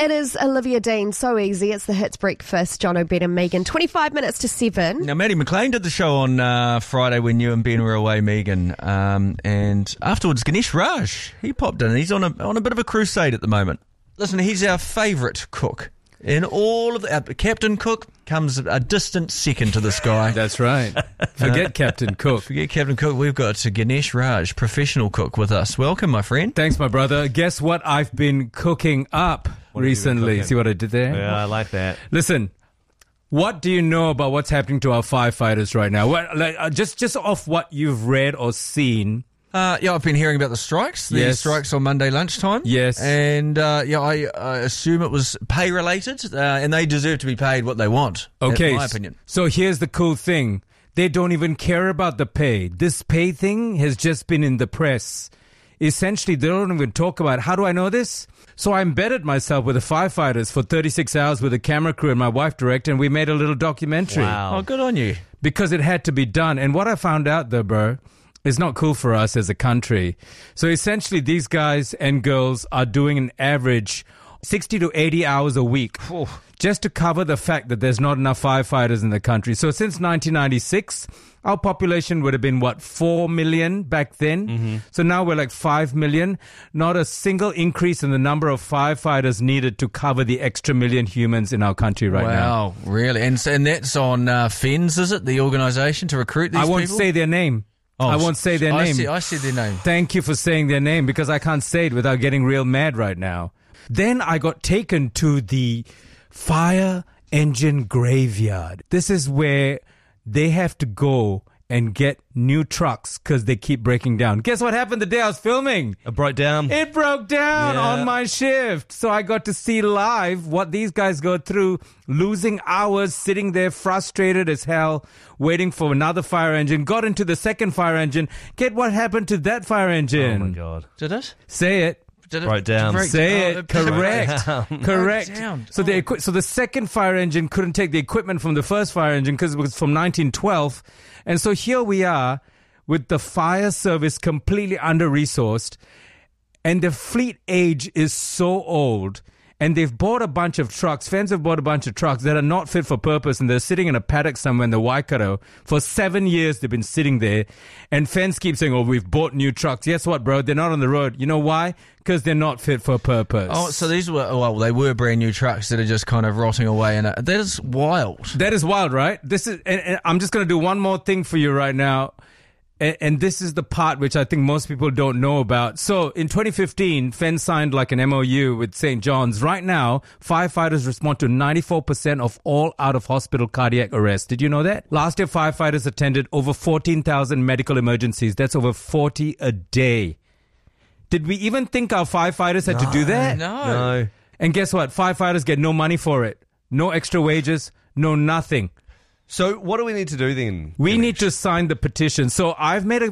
It is Olivia Dean. So easy. It's the Hits Breakfast. Jono, Ben and Megan. 25 minutes to 7. Now, Maddie McLean did the show on Friday when you and Ben were away, Megan. And afterwards, Ganesh Raj, he popped in. He's on a bit of a crusade at the moment. Listen, he's our favourite cook. In all of the... Captain Cook comes a distant second to this guy. That's right. Forget Captain Cook. Forget Captain Cook. We've got Ganesh Raj, professional cook, with us. Welcome, my friend. Thanks, my brother. Guess what I've been cooking up recently? See what I did there? Yeah, I like that. Listen, what do you know about what's happening to our firefighters right now? Just off what you've read or seen... I've been hearing about the strikes. The strikes on Monday lunchtime. Yes. And, I assume it was pay-related, and they deserve to be paid what they want, in my opinion. So here's the cool thing. They don't even care about the pay. This pay thing has just been in the press. Essentially, they don't even talk about it. How do I know this? So I embedded myself with the firefighters for 36 hours with a camera crew and my wife directed, and we made a little documentary. Wow. Oh, good on you. Because it had to be done. And what I found out, though, bro... It's not cool for us as a country. So essentially, these guys and girls are doing an average 60 to 80 hours a week just to cover the fact that there's not enough firefighters in the country. So since 1996, our population would have been, 4 million back then? Mm-hmm. So now we're like 5 million. Not a single increase in the number of firefighters needed to cover the extra million humans in our country now. Wow, really? And that's on FENS, is it? The organisation to recruit these people? I won't say their name. I won't say their name. I said their name. Thank you for saying their name because I can't say it without getting real mad right now. Then I got taken to the fire engine graveyard. This is where they have to go and get new trucks because they keep breaking down. Guess what happened the day I was filming? It broke down. It broke down on my shift. So I got to see live what these guys go through, losing hours, sitting there frustrated as hell, waiting for another fire engine. Got into the second fire engine. Get what happened to that fire engine. Oh, my God. Did it? Say it. Broke down. Say it. Correct. Correct. Down. So the second fire engine couldn't take the equipment from the first fire engine because it was from 1912. And so here we are with the fire service completely under-resourced, and the fleet age is so old, and they've bought a bunch of trucks. FENS have bought a bunch of trucks that are not fit for purpose, and they're sitting in a paddock somewhere in the Waikato. For 7 years, they've been sitting there, and FENS keep saying, we've bought new trucks. Guess what, bro? They're not on the road. You know why? Because they're not fit for purpose. Oh, so these were, they were brand new trucks that are just kind of rotting away, and that is wild. That is wild, right? And I'm just going to do one more thing for you right now. And this is the part which I think most people don't know about. So in 2015, FENS signed like an MOU with St. John's. Right now, firefighters respond to 94% of all out-of-hospital cardiac arrests. Did you know that? Last year, firefighters attended over 14,000 medical emergencies. That's over 40 a day. Did we even think our firefighters had to do that? No. And guess what? Firefighters get no money for it. No extra wages, no nothing. So what do we need to do then? We need to sign the petition. So I've made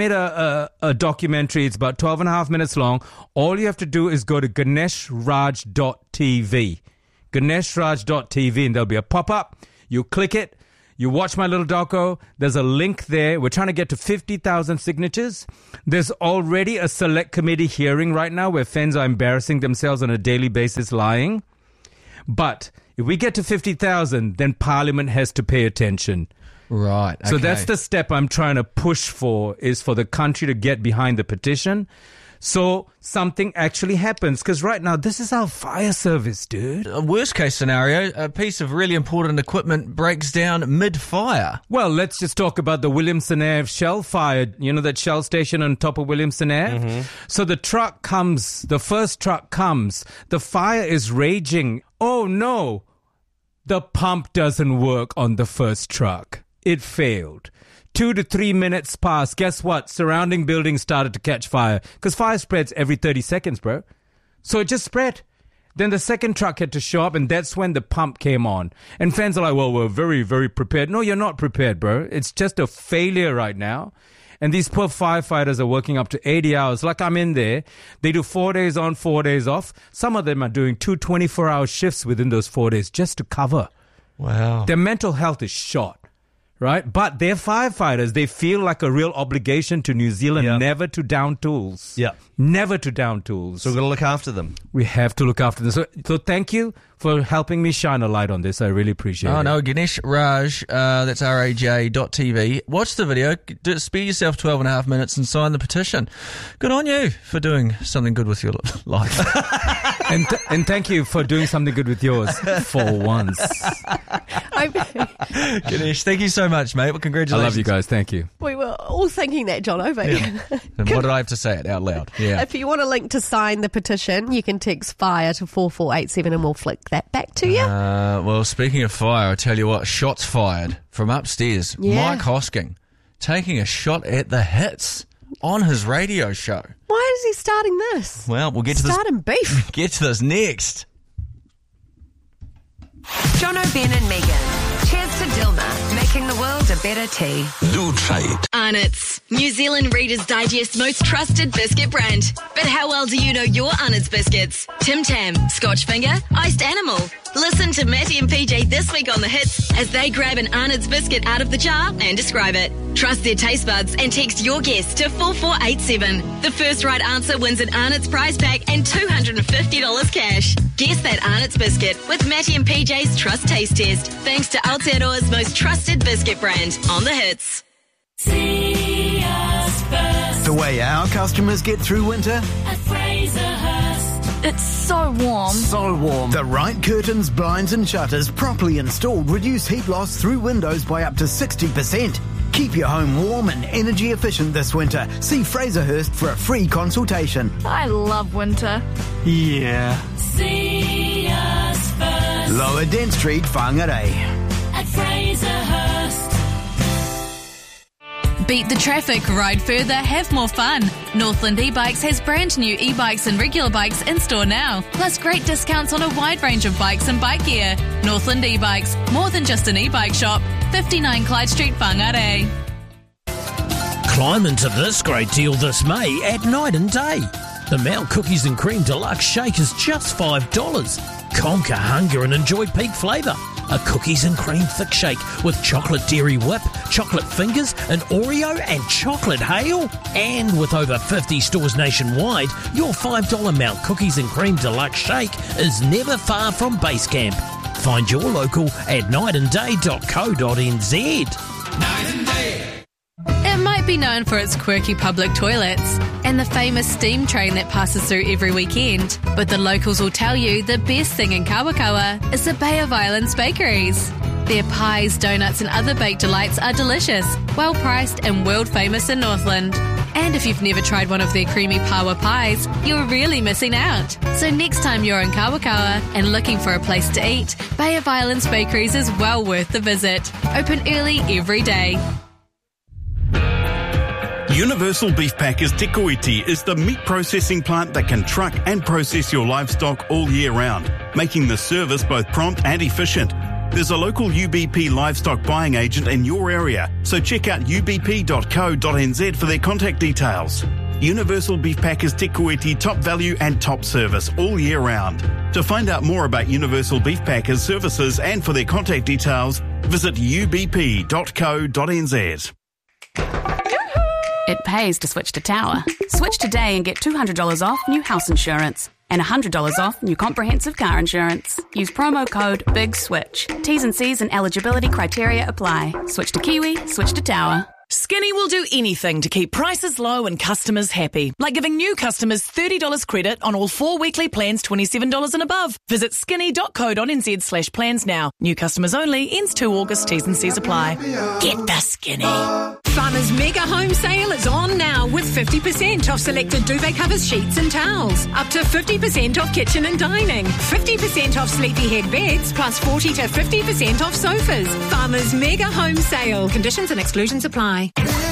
a documentary. It's about 12 and a half minutes long. All you have to do is go to ganeshraj.tv. ganeshraj.tv, and there'll be a pop-up. You click it. You watch my little doco. There's a link there. We're trying to get to 50,000 signatures. There's already a select committee hearing right now where FENS are embarrassing themselves on a daily basis lying. But if we get to 50,000, then Parliament has to pay attention. Right. Okay. So that's the step I'm trying to push for, is for the country to get behind the petition so something actually happens. Because right now, this is our fire service, dude. A worst case scenario, a piece of really important equipment breaks down mid-fire. Well, let's just talk about the Williamson Ave Shell fire. You know that Shell station on top of Williamson Ave? Mm-hmm. So the first truck comes, the fire is raging. Oh no, the pump doesn't work on the first truck. It failed. 2 to 3 minutes passed. Guess what? Surrounding buildings started to catch fire. Because fire spreads every 30 seconds, bro. So it just spread. Then the second truck had to show up, and that's when the pump came on. And fans are like, well, we're very, very prepared. No, you're not prepared, bro. It's just a failure right now. And these poor firefighters are working up to 80 hours. Like I'm in there. They do 4 days on, 4 days off. Some of them are doing 2 24-hour shifts within those 4 days just to cover. Wow. Their mental health is shot. right? But they're firefighters. They feel like a real obligation to New Zealand never to down tools. Yeah. Never to down tools. So we've got to look after them. We have to look after them. So thank you for helping me shine a light on this. I really appreciate it. Oh, no, Ganesh Raj, that's RAJ.TV. Watch the video, spare yourself 12 and a half minutes and sign the petition. Good on you for doing something good with your life. And thank you for doing something good with yours for once. Ganesh, thank you so much, mate. Well, congratulations. I love you guys. Thank you. We were all thinking that, John, over. And what did I have to say it out loud? Yeah. If you want a link to sign the petition, you can text FIRE to 4487 and we'll flick that back to you. Well, speaking of fire, I tell you what, shots fired from upstairs. Yeah. Mike Hosking taking a shot at the hits on his radio show. Why is he starting this? Well, we'll get to this. Starting beef. Get to this next. Jono, Ben and Megan. Cheers to Dilma, making the world a better tea. Arnott's, New Zealand Reader's Digest most trusted biscuit brand. But how well do you know your Arnott's biscuits? Tim Tam, Scotch Finger, Iced Animal. Listen to Matty and PJ this week on The Hits as they grab an Arnott's biscuit out of the jar and describe it. Trust their taste buds and text your guess to 4487. The first right answer wins an Arnott's prize pack and $250 cash. Guess that Arnott's biscuit with Matty and PJ's Trust Taste Test. Thanks to Aotearoa's most trusted biscuit brand on The Hits. See us first. The way our customers get through winter? At Fraserhurst. It's so warm. So warm. The right curtains, blinds and shutters properly installed reduce heat loss through windows by up to 60%. Keep your home warm and energy efficient this winter. See Fraserhurst for a free consultation. I love winter. Yeah. See us first. Lower Dent Street, Whangarei. At Fraserhurst. Beat the traffic, ride further, have more fun. Northland E-Bikes has brand new e-bikes and regular bikes in store now. Plus great discounts on a wide range of bikes and bike gear. Northland E-Bikes, more than just an e-bike shop. 59 Clyde Street, Whangarei. Climb into this great deal this May at Night and Day. The Mount Cookies and Cream Deluxe Shake is just $5. Conquer hunger and enjoy peak flavour. A cookies and cream thick shake with chocolate dairy whip, chocolate fingers, an Oreo and chocolate hail. And with over 50 stores nationwide, your $5 Mount Cookies and Cream Deluxe Shake is never far from base camp. Find your local at nightandday.co.nz. Night and Day. It might be known for its quirky public toilets and the famous steam train that passes through every weekend, but the locals will tell you the best thing in Kawakawa is the Bay of Islands bakeries. Their pies, donuts and other baked delights are delicious, well priced and world famous in Northland. And if you've never tried one of their creamy pawa pies, you're really missing out. So next time you're in Kawakawa and looking for a place to eat, Bay of Islands Bakeries is well worth the visit. Open early every day. Universal Beef Packers Te Kuiti is the meat processing plant that can truck and process your livestock all year round, making the service both prompt and efficient. There's a local UBP livestock buying agent in your area, so check out ubp.co.nz for their contact details. Universal Beef Packers Te Kuiti, top value and top service all year round. To find out more about Universal Beef Packers services and for their contact details, visit ubp.co.nz. It pays to switch to Tower. Switch today and get $200 off new house insurance and $100 off new comprehensive car insurance. Use promo code BIGSWITCH. T's and C's and eligibility criteria apply. Switch to Kiwi, switch to Tower. Skinny will do anything to keep prices low and customers happy, like giving new customers $30 credit on all 4 weekly plans $27 and above. Visit skinny.co.nz/plans now. New customers only, ends 2 August, T's and C's apply. Get the Skinny. Farmers Mega Home Sale is on now with 50% off selected duvet covers, sheets and towels. Up to 50% off kitchen and dining. 50% off sleepyhead beds, plus 40 to 50% off sofas. Farmers Mega Home Sale. Conditions and exclusions apply.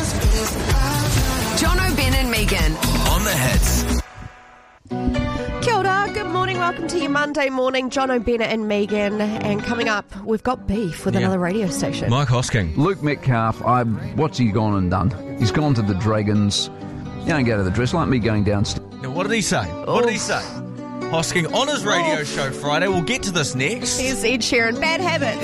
Jono, Ben and Megan. On the Hits. Kia ora, good morning, welcome to your Monday morning. Jono, Ben and Megan. And coming up, we've got beef with another radio station. Mike Hosking. Luke Metcalf, what's he gone and done? He's gone to the Dragons. You don't go to the dress like me going downstairs. Now, what did he say? What did he say? Hosking on his radio show Friday. We'll get to this next. Here's Ed Sheeran, Bad Habit.